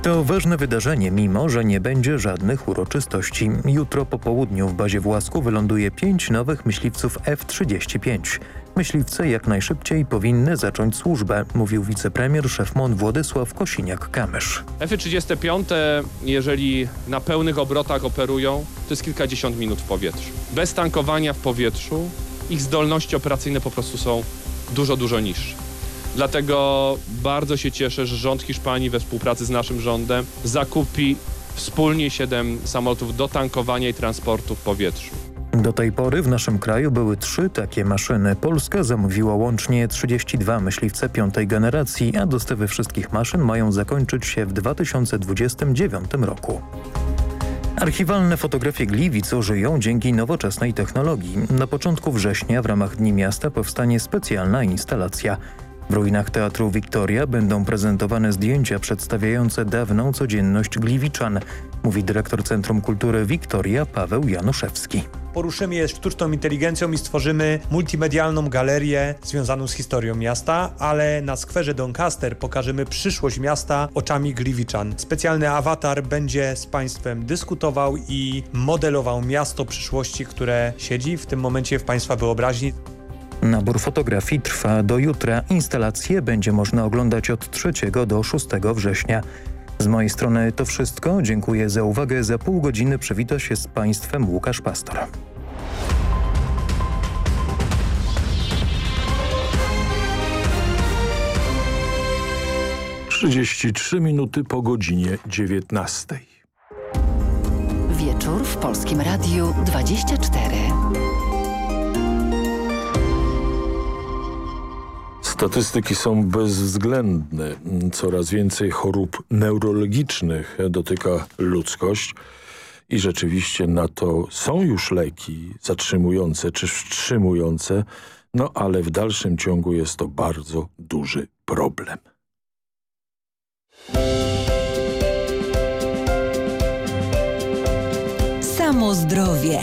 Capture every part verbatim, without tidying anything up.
To ważne wydarzenie, mimo że nie będzie żadnych uroczystości. Jutro po południu w bazie w Łasku wyląduje pięć nowych myśliwców F trzydzieści pięć. Myśliwce jak najszybciej powinny zacząć służbę, mówił wicepremier szef M O N Władysław Kosiniak-Kamysz. F trzydzieści pięć, jeżeli na pełnych obrotach operują, to jest kilkadziesiąt minut w powietrzu. Bez tankowania w powietrzu ich zdolności operacyjne po prostu są dużo, dużo niższe. Dlatego bardzo się cieszę, że rząd Hiszpanii we współpracy z naszym rządem zakupi wspólnie siedem samolotów do tankowania i transportu w powietrzu. Do tej pory w naszym kraju były trzy takie maszyny. Polska zamówiła łącznie trzydzieści dwa myśliwce piątej generacji, a dostawy wszystkich maszyn mają zakończyć się w dwa tysiące dwudziestym dziewiątym roku. Archiwalne fotografie Gliwic ożyją dzięki nowoczesnej technologii. Na początku września w ramach Dni Miasta powstanie specjalna instalacja. W ruinach Teatru Wiktoria będą prezentowane zdjęcia przedstawiające dawną codzienność Gliwiczan, mówi dyrektor Centrum Kultury Wiktoria Paweł Januszewski. Poruszymy je sztuczną inteligencją i stworzymy multimedialną galerię związaną z historią miasta, ale na skwerze Doncaster pokażemy przyszłość miasta oczami Gliwiczan. Specjalny awatar będzie z Państwem dyskutował i modelował miasto przyszłości, które siedzi w tym momencie w Państwa wyobraźni. Nabór fotografii trwa do jutra. Instalację będzie można oglądać od trzeciego do szóstego września. Z mojej strony to wszystko. Dziękuję za uwagę. Za pół godziny przywita się z Państwem Łukasz Pastor. trzydzieści trzy minuty po godzinie dziewiętnastej. Wieczór w Polskim Radiu dwadzieścia cztery. Statystyki są bezwzględne. Coraz więcej chorób neurologicznych dotyka ludzkość i rzeczywiście na to są już leki zatrzymujące czy wstrzymujące, no ale w dalszym ciągu jest to bardzo duży problem. Samo zdrowie.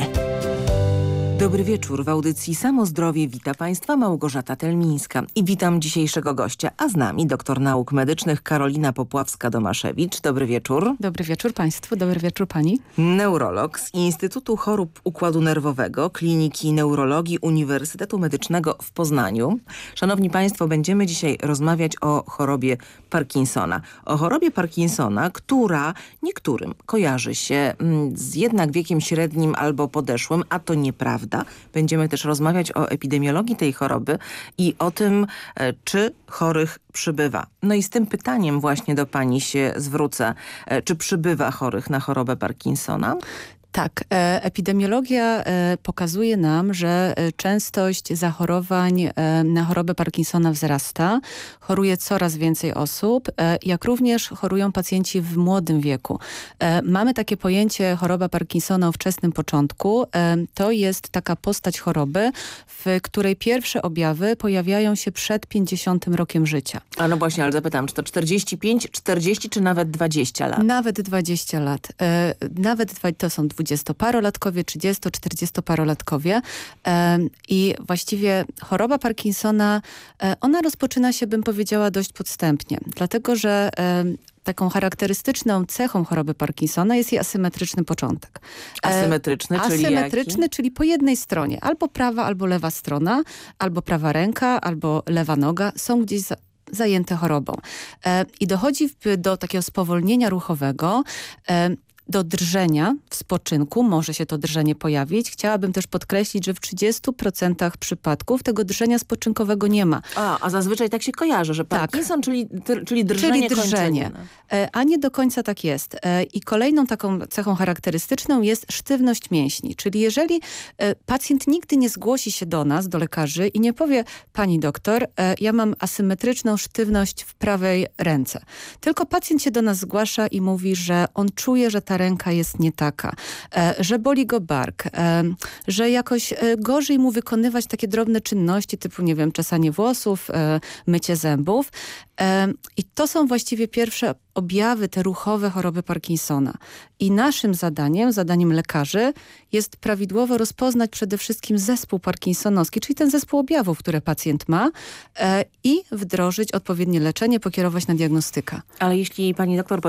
Dobry wieczór. W audycji Samo Zdrowie wita Państwa Małgorzata Telmińska. I witam dzisiejszego gościa, a z nami doktor nauk medycznych Karolina Popławska-Domaszewicz. Dobry wieczór. Dobry wieczór Państwu, dobry wieczór Pani. Neurolog z Instytutu Chorób Układu Nerwowego, Kliniki Neurologii Uniwersytetu Medycznego w Poznaniu. Szanowni Państwo, będziemy dzisiaj rozmawiać o chorobie Parkinsona. O chorobie Parkinsona, która niektórym kojarzy się z jednak wiekiem średnim albo podeszłym, a to nieprawda. Będziemy też rozmawiać o epidemiologii tej choroby i o tym, czy chorych przybywa. No i z tym pytaniem właśnie do Pani się zwrócę. Czy przybywa chorych na chorobę Parkinsona? Tak, epidemiologia pokazuje nam, że częstość zachorowań na chorobę Parkinsona wzrasta. Choruje coraz więcej osób, jak również chorują pacjenci w młodym wieku. Mamy takie pojęcie choroba Parkinsona o wczesnym początku. To jest taka postać choroby, w której pierwsze objawy pojawiają się przed pięćdziesiątym rokiem życia. A no właśnie, ale zapytam, czy to czterdzieści pięć, czterdzieści czy nawet dwadzieścia lat? Nawet dwadzieścia lat. Nawet to są dwudziestoparolatkowie, trzydziesto, czterdziestoparolatkowie i właściwie choroba Parkinsona, ona rozpoczyna się, bym powiedziała, dość podstępnie, dlatego że taką charakterystyczną cechą choroby Parkinsona jest jej asymetryczny początek. Asymetryczny, e, czyli Asymetryczny, jaki? czyli po jednej stronie. Albo prawa, albo lewa strona, albo prawa ręka, albo lewa noga są gdzieś za, zajęte chorobą. E, I dochodzi w, do takiego spowolnienia ruchowego, e, do drżenia w spoczynku, może się to drżenie pojawić. Chciałabym też podkreślić, że w trzydziestu procentach przypadków tego drżenia spoczynkowego nie ma. A, a zazwyczaj tak się kojarzy, że Parkinson, tak. czyli, czyli drżenie Czyli drżenie. A nie do końca tak jest. I kolejną taką cechą charakterystyczną jest sztywność mięśni. Czyli jeżeli pacjent nigdy nie zgłosi się do nas, do lekarzy i nie powie, pani doktor, ja mam asymetryczną sztywność w prawej ręce. Tylko pacjent się do nas zgłasza i mówi, że on czuje, że ta ręka jest nie taka, że boli go bark, że jakoś gorzej mu wykonywać takie drobne czynności typu, nie wiem, czesanie włosów, mycie zębów. I to są właściwie pierwsze objawy, te ruchowe choroby Parkinsona. I naszym zadaniem, zadaniem lekarzy jest prawidłowo rozpoznać przede wszystkim zespół parkinsonowski, czyli ten zespół objawów, które pacjent ma i wdrożyć odpowiednie leczenie, pokierować na diagnostykę. Ale jeśli pani doktor